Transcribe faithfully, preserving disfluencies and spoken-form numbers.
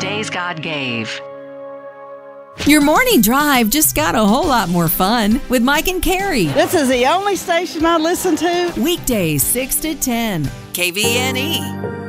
days God gave. Your morning drive just got a whole lot more fun with Mike and Carrie. This is the only station I listen to. Weekdays six to ten, K V N E.